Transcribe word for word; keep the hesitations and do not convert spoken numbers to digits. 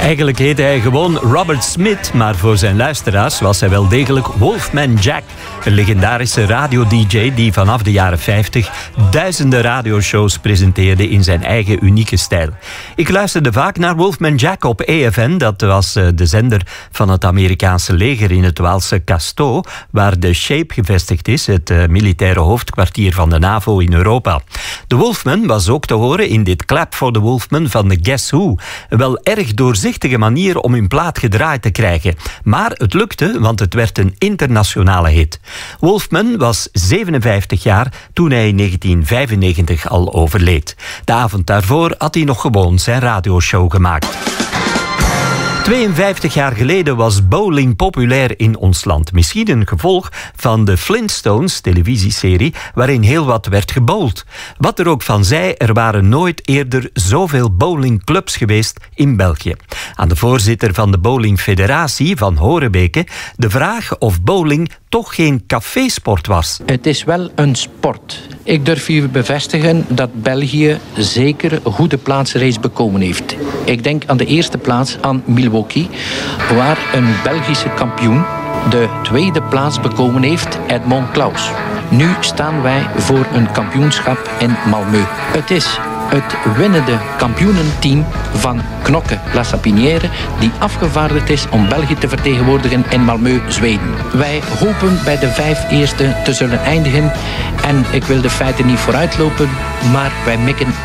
Eigenlijk heette hij gewoon Robert Smith, maar voor zijn luisteraars was hij wel degelijk Wolfman Jack. Een legendarische radio-D J die vanaf de jaren vijftig duizenden radioshows presenteerde in zijn eigen unieke stijl. Ik luisterde vaak naar Wolfman Jack op E F N, dat was de zender van het Amerikaanse leger in het Waalse Casteau, waar de Shape gevestigd is, het militaire hoofdkwartier van de NAVO in Europa. De Wolfman was ook te horen in dit Clap for the Wolfman van de Guess Who. Een wel erg doorzichtige manier om hun plaat gedraaid te krijgen. Maar het lukte, want het werd een internationale hit. Wolfman was zevenenvijftig jaar toen hij in negentien vijfennegentig al overleed. De avond daarvoor had hij nog gewoon zijn radioshow gemaakt. tweeënvijftig jaar geleden was bowling populair in ons land. Misschien een gevolg van de Flintstones televisieserie waarin heel wat werd gebowld. Wat er ook van zij, er waren nooit eerder zoveel bowlingclubs geweest in België. Aan de voorzitter van de bowlingfederatie van Horebeke de vraag of bowling toch geen cafésport was. Het is wel een sport. Ik durf u bevestigen dat België zeker een goede plaats reeds bekomen heeft. Ik denk aan de eerste plaats aan Milwaukee, waar een Belgische kampioen de tweede plaats bekomen heeft, Edmond Claus. Nu staan wij voor een kampioenschap in Malmö. Het is het winnende kampioenenteam van Knokke La Sapinière die afgevaardigd is om België te vertegenwoordigen in Malmö, Zweden. Wij hopen bij de vijf eerste te zullen eindigen en ik wil de feiten niet vooruitlopen, maar wij mikken